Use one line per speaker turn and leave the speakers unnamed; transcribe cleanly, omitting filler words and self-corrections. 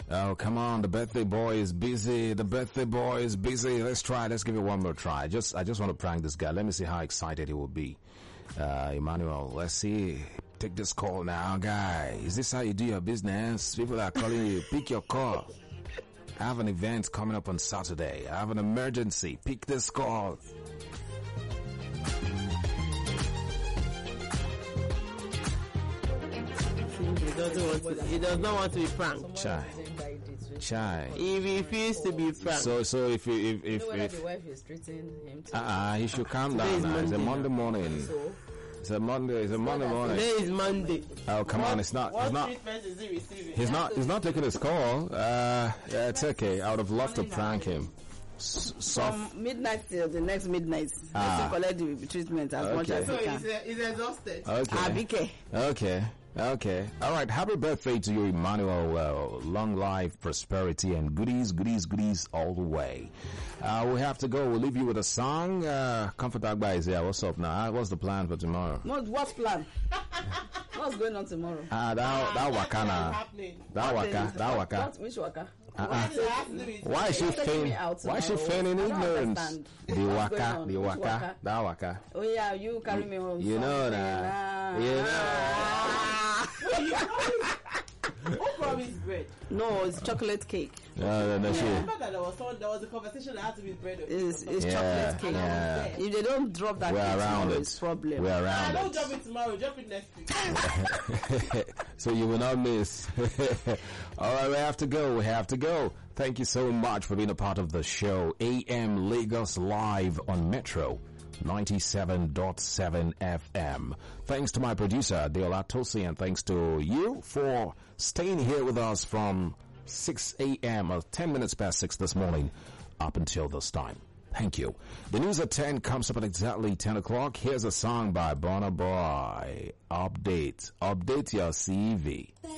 Oh, come on. The birthday boy is busy. The birthday boy is busy. Let's try. Let's give it one more try. I just want to prank this guy. Let me see how excited he will be. Emmanuel, let's see. Take this call now, guy. Is this how you do your business? People are calling you. Pick your call. I have an event coming up on Saturday. I have an emergency. Pick this call.
He does not want to be pranked.
Chai.
He refuses to be pranked.
So if
the wife is treating him.
he should calm down now. It's a Monday morning. It's a Monday morning.
Today is Monday.
Oh, come on, it's not.
What treatment is he receiving?
He's not taking his call. It's okay. I would have loved to prank him.
From midnight till the next midnight. Let's collect the treatment as much as he can.
So he's exhausted.
Okay. All right. Happy birthday to you, Emmanuel. Long life, prosperity, and goodies all the way. We have to go. We'll leave you with a song. Comfort Agba is here. What's up now? What's the plan for tomorrow?
What's plan? What's going on tomorrow?
That waka na. That waka.
Which waka?
Why is she feigning? Why is she feigning ignorance? The waka. That waka.
Oh yeah, you carry me home.
You know that. You know.
Who promised bread?
No, it's chocolate cake.
No,
I remember that there was a conversation that had to be bread.
It's chocolate cake.
Yeah.
If they don't drop that,
we're around it.
It's problem.
We're around
don't drop it tomorrow. Drop it next week.
So you will not miss. All right, we have to go. Thank you so much for being a part of the show. AM Lagos Live on Metro 97.7 FM. Thanks to my producer, Deola Tosi, and thanks to you for staying here with us from 6 a.m. or 10 minutes past 6 this morning up until this time. Thank you. The news at 10 comes up at exactly 10 o'clock. Here's a song by Burna Boy. Update your CV.